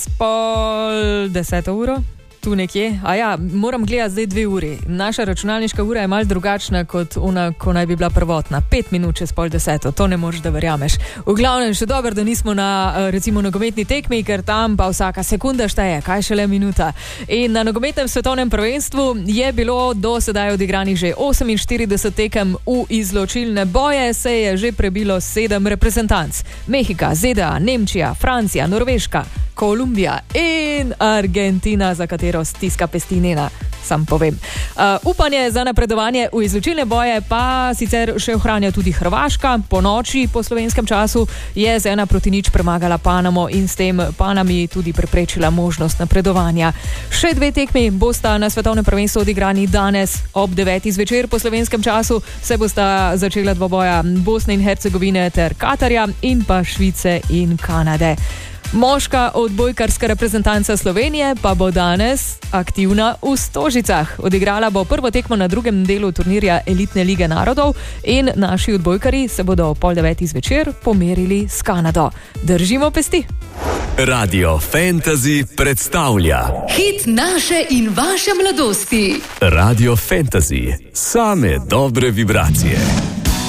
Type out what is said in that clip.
pol 10 uro, tu nekje. A ja, moram gledati zdaj 2 uri. Naša računalniška ura je malo drugačna kot ona, ko naj bi bila prvotna. 5 minut čez pol 10, to ne moreš, da verjameš. V glavnem, še dobro, da nismo na, recimo, nogometni tekmi, ker tam pa vsaka sekunda šteje, kaj šele minuta. In na nogometnem svetovnem prvenstvu je bilo do sedaj odigranih že 48 tekem v izločilne boje, se je že prebilo 7 reprezentanc. Mehika, ZDA, Nemčija, Francija, Norveška, Kolumbija in Argentina, za katero stiska pesti Nena, sam povem. Upanje za napredovanje v izločilne boje pa sicer še ohranja tudi Hrvaška. Po noči, po slovenskem času, je z 1-0 premagala Panamo in s tem Panami tudi preprečila možnost napredovanja. Še 2 tekmi bosta na svetovnem prvenstvu odigrani danes ob 9. zvečer po slovenskem času. Se bosta začela dvoboja Bosne in Hercegovine ter Katarja in pa Švice in Kanade. Moška odbojkarska reprezentanca Slovenije pa bo danes aktivna v Stožicah. Odigrala bo prvo tekmo na drugem delu turnirja Elitne lige narodov in naši odbojkari se bodo ob 8:30 zvečer pomerili s Kanado. Držimo pesti. Radio Fantasy predstavlja hit naše in vaše mladosti. Radio Fantasy, same dobre vibracije.